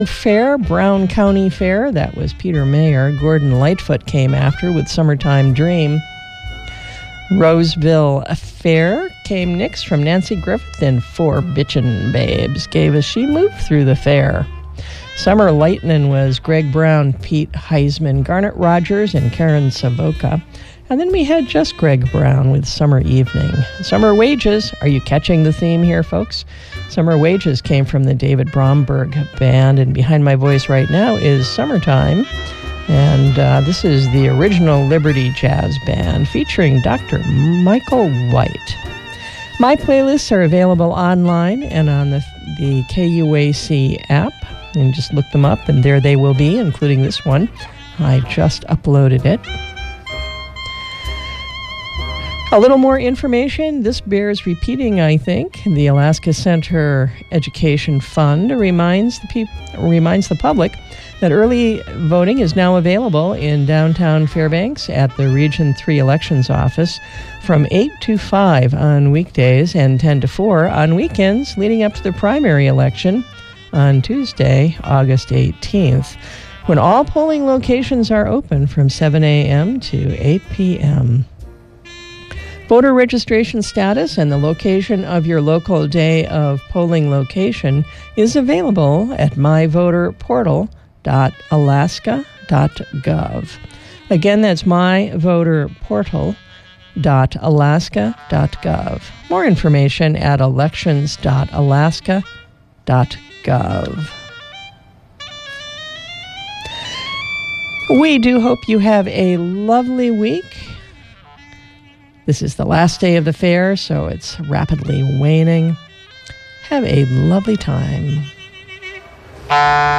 Fair, Brown County Fair, that was Peter Mayer. Gordon Lightfoot came after with Summertime Dream. Roseville Fair came next from Nancy Griffith, and Four Bitchin' Babes gave us She Moved Through the Fair. Summer Lightnin' was Greg Brown, Pete Heisman, Garnet Rogers, and Karen Savoca. And then we had just Greg Brown with Summer Evening. Summer Wages, are you catching the theme here, folks? Summer Wages came from the David Bromberg Band, and behind my voice right now is Summertime. And this is the original Liberty Jazz Band featuring Dr. Michael White. My playlists are available online and on the KUAC app. And just look them up, and there they will be, including this one. I just uploaded it. A little more information. This bears repeating, I think. The Alaska Center Education Fund reminds the public that early voting is now available in downtown Fairbanks at the Region 3 Elections Office from 8 to 5 on weekdays and 10 to 4 on weekends leading up to the primary election on Tuesday, August 18th, when all polling locations are open from 7 a.m. to 8 p.m. Voter registration status and the location of your local day of polling location is available at myvoterportal.alaska.gov. Again, that's myvoterportal.alaska.gov. More information at elections.alaska.gov. We do hope you have a lovely week. This is the last day of the fair, so it's rapidly waning. Have a lovely time.